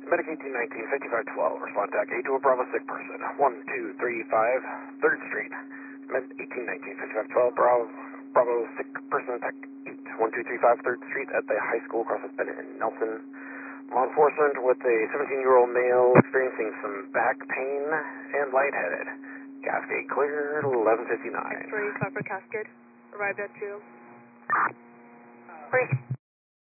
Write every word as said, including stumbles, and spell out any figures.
Medic eighteen nineteen, fifty-five twelve, respond to A to a Bravo sick person, one two three five, third Street. Med eighteen nineteen, fifty-five twelve, Bravo, Bravo sick person, Tech eight, one two three five, third Street at the high school across with Bennett and Nelson. Law enforcement with a seventeen-year-old male experiencing some back pain and lightheaded. Cascade clear, eleven fifty-nine. X-ray, Copper Cascade, arrived at two. Three.